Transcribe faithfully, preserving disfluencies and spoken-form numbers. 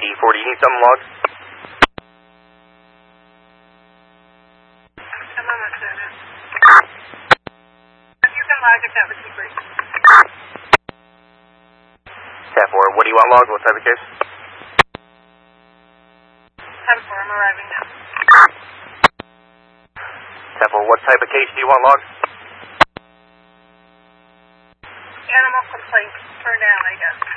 D forty, you need something logged? I'm almost doing it. If you can log it, that would be great. ten four, what do you want logged? What type of case? ten four, I'm arriving now. ten four, what type of case do you want logged? Animal complaint. Turn down, I guess.